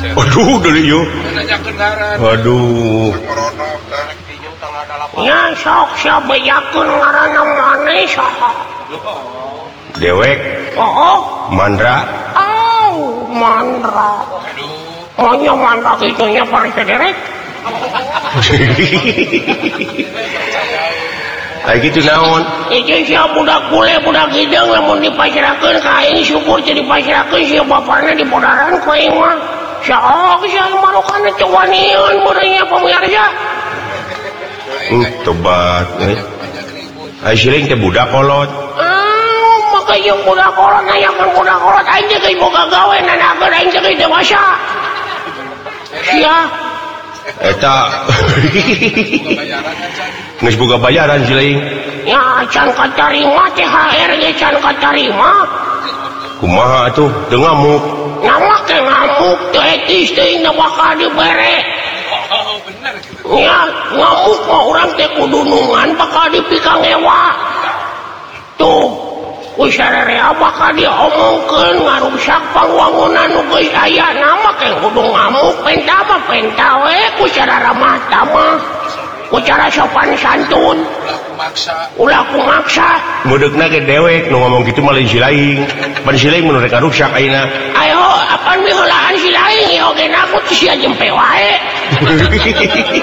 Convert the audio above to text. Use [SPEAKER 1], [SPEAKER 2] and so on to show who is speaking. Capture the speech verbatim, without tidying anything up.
[SPEAKER 1] Waduh dari yuk. Waduh.
[SPEAKER 2] Ya sok sia bejakeun ngaranna maneh saha?
[SPEAKER 1] Dewek.
[SPEAKER 2] Oh,
[SPEAKER 1] Mandra.
[SPEAKER 2] oh, Mandra. Oh, nya Mandra kitu nya pare sederek.
[SPEAKER 1] Aya kitu naon?
[SPEAKER 2] Ieu sia budak bule budak hidung lamun dipasrakeun ka aing syukur teh dipasrakeun sia bapana dibodaran ku aing mah. Saok sia marokana cowanieun beureunya pamirsa.
[SPEAKER 1] Hmm, tobat eh. Aya siling teh budak kolot.
[SPEAKER 2] Ah, maka jeung budak kolot aya kan budak kolot aing teh geus boga gawe nanakeun aing teh geus dewasa. Sia
[SPEAKER 1] Eta geus boga bayaran siling.
[SPEAKER 2] ya can katarima T H R ge can katarima.
[SPEAKER 1] Kumaha atuh teu ngamuk.
[SPEAKER 2] Nama ke ngamuk teu etis teuing da bakal dibere. Ya, ngamuk mah urang teh kudu nungan bakal dipikang ewa. Tuh, ku sararea bakal diomongkeun ngarusak pangwangunan nu geus aya nama ke kudu ngamuk penta mah penta we ku sarara mata mah. Ku cara sopan santun. Ulah ku maksa.
[SPEAKER 1] Mudegna ge dewek nu ngomong kitu mah lain si laing. Pan si laing mun rek ngarusak ayeuna.
[SPEAKER 2] Ayo, apan miheulaan si laing ieu oge na ku sia jempe wae.